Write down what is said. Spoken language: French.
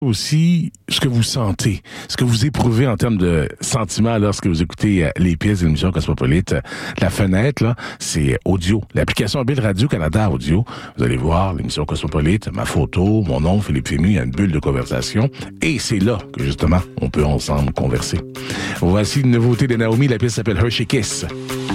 aussi ce que vous sentez, ce que vous éprouvez en termes de sentiments lorsque vous écoutez les pièces de l'émission Cosmopolite. La fenêtre, là, c'est audio. L'application mobile Radio-Canada Audio. Vous allez voir l'émission Cosmopolite, ma photo, mon nom, Philippe Fému, il y a une bulle de conversation. Et c'est là que, justement, on peut ensemble converser. Voici une nouveauté de Naomi. La pièce s'appelle Hershey Kiss.